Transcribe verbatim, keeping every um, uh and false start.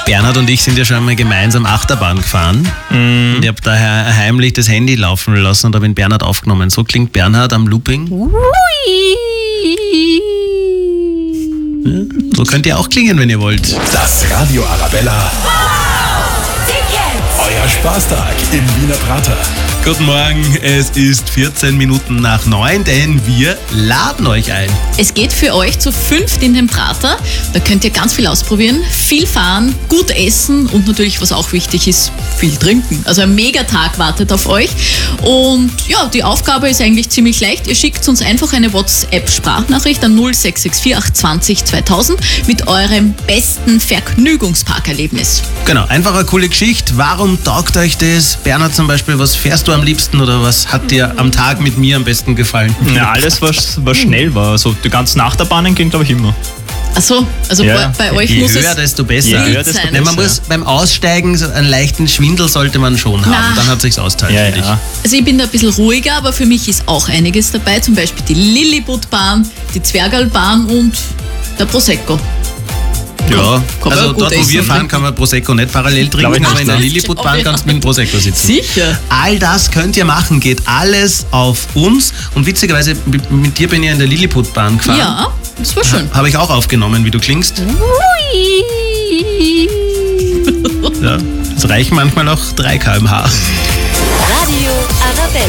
Bernhard und ich sind ja schon einmal gemeinsam Achterbahn gefahren. Mm. Und ich habe daher heimlich das Handy laufen lassen und habe ihn Bernhard aufgenommen. So klingt Bernhard am Looping. Ja, so könnt ihr auch klingen, wenn ihr wollt. Das Radio Arabella. Euer Spaßtag im Wiener Prater. Guten Morgen, es ist vierzehn Minuten nach neun, denn wir laden euch ein. Es geht für euch zu fünft in den Prater. Da könnt ihr ganz viel ausprobieren, viel fahren, gut essen und natürlich, was auch wichtig ist, viel trinken. Also ein Megatag wartet auf euch. Und ja, die Aufgabe ist eigentlich ziemlich leicht. Ihr schickt uns einfach eine WhatsApp-Sprachnachricht an null sechs sechs vier acht zwanzig zweitausend mit eurem besten Vergnügungsparkerlebnis. Genau, einfach eine coole Geschichte. Warum taugt euch das? Bernhard zum Beispiel, was fährst du am liebsten oder was hat dir am Tag mit mir am besten gefallen? Ja, alles, was, was schnell war. Also die ganzen Achterbahnen gehen, glaube ich, immer. Achso, also Ja. bei, bei euch Je muss höher, es desto besser. Je höher, wild desto sein. Nein, man muss beim Aussteigen so einen leichten Schwindel sollte man schon haben. Na. Dann hat sich's austeilt, Ja, finde ich. ja. Also ich bin da ein bisschen ruhiger, aber für mich ist auch einiges dabei. Zum Beispiel die Lilliputbahn, die Zwergalbahn und der Prosecco. Ja, kann man also gut dort, wo essen wir und fahren, trinken. kann man Prosecco nicht parallel Glaube trinken, ich aber in der nicht, ne? Lilliputbahn Ja. kannst du mit dem Prosecco sitzen. Sicher. All das könnt ihr machen, geht alles auf uns. Und witzigerweise, mit, mit dir bin ich in der Lilliputbahn gefahren. Ja, das war schön. Habe ich auch aufgenommen, wie du klingst. Ja, es reichen manchmal auch drei Kilometer pro Stunde.